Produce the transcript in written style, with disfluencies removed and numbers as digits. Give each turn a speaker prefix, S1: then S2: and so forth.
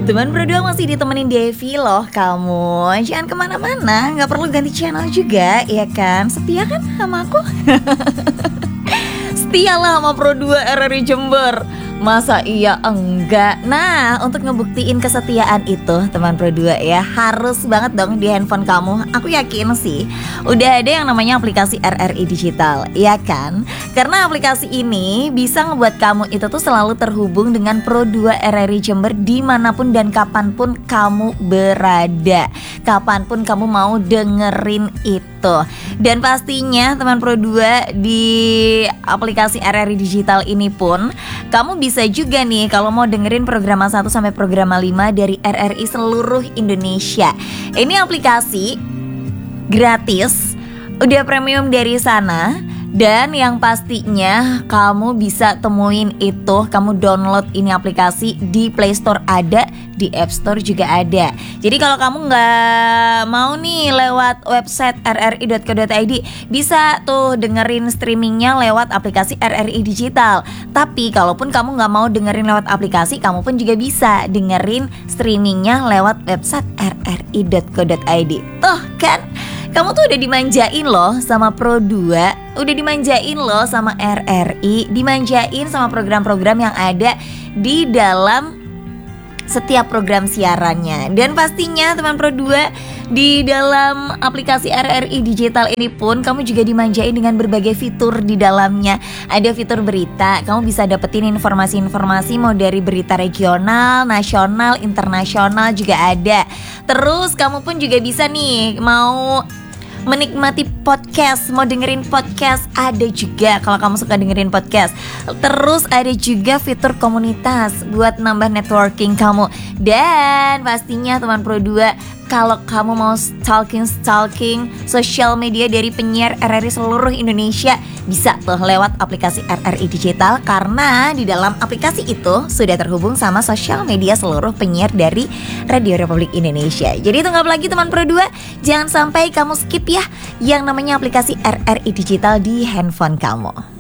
S1: Teman berdua masih ditemenin Devi loh kamu. Jangan kemana-mana, gak perlu ganti channel juga, ya kan? Setia kan sama aku? Setia lah sama Pro 2 RRI Jember. Masa iya enggak? Nah, untuk ngebuktiin kesetiaan itu teman Pro 2 ya, harus banget dong di handphone kamu. Aku yakin sih udah ada yang namanya aplikasi RRI Digital, ya kan? Karena aplikasi ini bisa ngebuat kamu itu tuh selalu terhubung dengan Pro 2 RRI Jember dimanapun dan kapanpun kamu berada, kapanpun kamu mau dengerin itu. Dan pastinya teman Pro 2 di aplikasi RRI Digital ini pun kamu bisa juga nih kalau mau dengerin program 1 sampai program 5 dari RRI seluruh Indonesia. Ini aplikasi gratis, udah premium dari sana. Dan yang pastinya kamu bisa temuin itu, kamu download ini aplikasi di Play Store ada, di App Store juga ada. Jadi kalau kamu nggak mau nih lewat website rri.co.id, bisa tuh dengerin streamingnya lewat aplikasi RRI Digital. Tapi kalaupun kamu nggak mau dengerin lewat aplikasi, kamu pun juga bisa dengerin streamingnya lewat website rri.co.id. Tuh kan? Kamu tuh udah dimanjain loh sama Pro 2, udah dimanjain loh sama RRI, dimanjain sama program-program yang ada di dalam setiap program siarannya. Dan pastinya teman Pro 2, di dalam aplikasi RRI Digital ini pun kamu juga dimanjain dengan berbagai fitur di dalamnya. Ada fitur berita, kamu bisa dapetin informasi-informasi mau dari berita regional, nasional, internasional juga ada. Terus kamu pun juga bisa nih mau menikmati podcast, mau dengerin podcast ada juga kalau kamu suka dengerin podcast. Terus ada juga fitur komunitas buat nambah networking kamu. Dan pastinya teman Pro 2, kalau kamu mau stalking sosial media dari penyiar RRI seluruh Indonesia, bisa tuh lewat aplikasi RRI Digital. Karena di dalam aplikasi itu sudah terhubung sama sosial media seluruh penyiar dari Radio Republik Indonesia. Jadi tunggu apa lagi teman Pro 2, jangan sampai kamu skip ya yang namanya aplikasi RRI Digital di handphone kamu.